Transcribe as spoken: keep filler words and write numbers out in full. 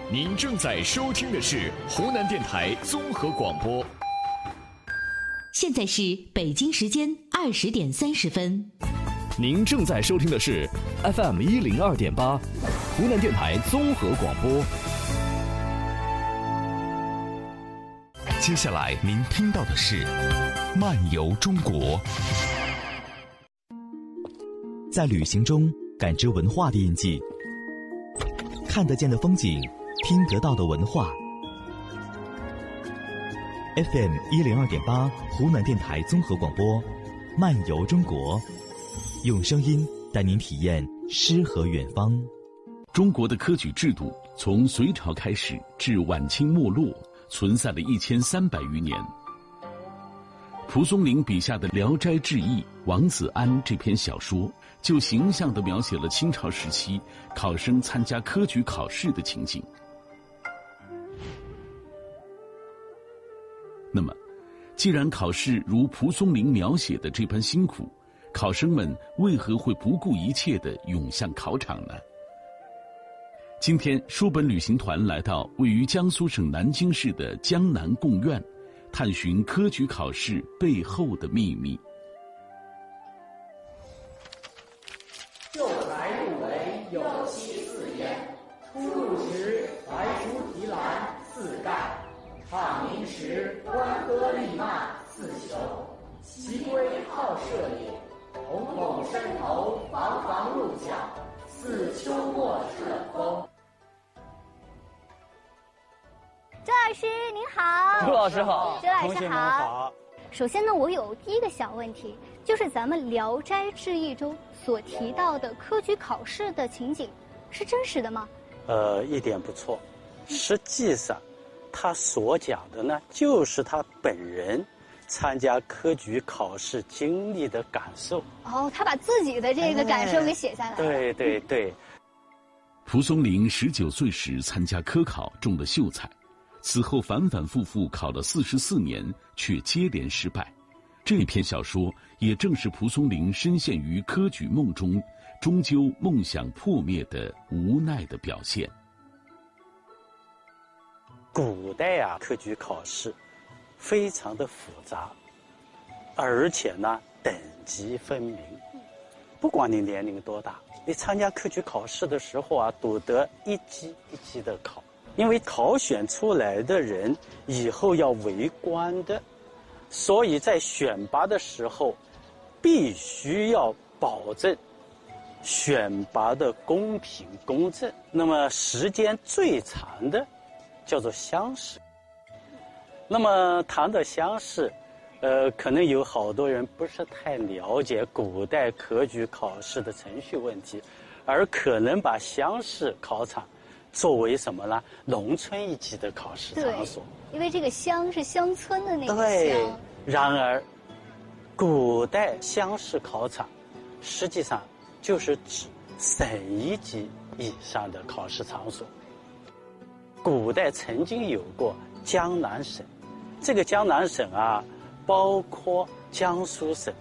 您正在收听的是湖南电台综合广播。 现在是北京时间二十点三十分。 您正在收听的是 F M 一零二点八，湖南电台综合广播。接下来您听到的是《漫游中国》。 在旅行中感知文化的印记，看得见的风景，听得到的文化。F M 一零二点八，湖南电台综合广播，《漫游中国》，用声音带您体验诗和远方。 中国的科举制度从隋朝开始至晚清没落，存在了一千三百余年。蒲松龄笔下的《聊斋志异·王子安》这篇小说，就形象地描写了清朝时期考生参加科举考试的情景。那么，既然考试如蒲松龄描写的这般辛苦，考生们为何会不顾一切地涌向考场呢？今天，书本旅行团来到位于江苏省南京市的江南贡院，探寻科举考试背后的秘密。 秀才入围有其四焉，初入时白书题栏四盖，唱名时观歌立慢四求，其归好射也，瞳孔深头房房入角，似秋末顺风。 周老师您好。 周老师好。 周老师同学们好。 好。 首先呢，我有第一个小问题，就是咱们《聊斋志异》中所提到的科举考试的情景，是真实的吗？ 呃，一点不错。实际上，他所讲的呢，就是他本人参加科举考试经历的感受。 哦，他把自己的这个感受给写下来了。 对对对。 蒲松龄十九岁时参加科考，中了秀才。此后反反复复考了四十四年，却接连失败。这篇小说也正是蒲松龄深陷于科举梦中，终究梦想破灭的无奈的表现。 古代啊，科举考试非常的复杂，而且呢等级分明。不管你年龄多大，你参加科举考试的时候啊，都得一级一级的考。因为考选出来的人以后要为官的，所以在选拔的时候必须要保证选拔的公平公正。那么时间最长的叫做乡试。那么谈到乡试，呃，可能有好多人不是太了解古代科举考试的程序问题，而可能把乡试考场作为什么呢？农村一级的考试场所。 因为这个乡是乡村的那个乡。 对。然而，古代乡试考场实际上就是指省一级以上的考试场所。古代曾经有过江南省，这个江南省啊，包括江苏省